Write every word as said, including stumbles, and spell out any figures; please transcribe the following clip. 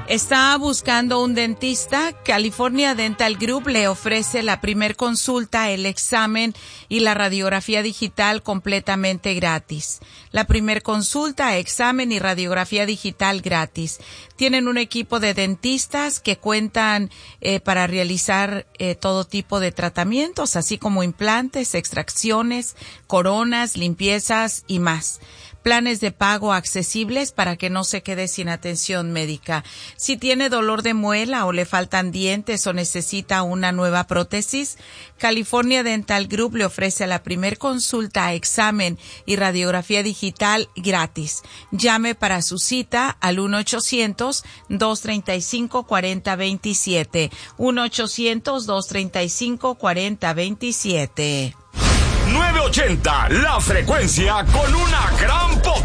¿Está buscando un dentista? California Dental Group le ofrece la primer consulta, el examen y la radiografía digital completamente gratis. La primer consulta, examen y radiografía digital gratis. Tienen un equipo de dentistas que cuentan eh, para realizar eh, todo tipo de tratamientos, así como implantes, extracciones, coronas, limpiezas y más. Planes de pago accesibles para que no se quede sin atención médica. Si tiene dolor de muela o le faltan dientes o necesita una nueva prótesis, California Dental Group le ofrece la primer consulta, examen y radiografía digital gratis. Llame para su cita al uno ochocientos, dos treinta y cinco, cuarenta veintisiete. uno ochocientos, dos treinta y cinco, cuarenta veintisiete. nueve ochenta, la frecuencia con una gran potencia.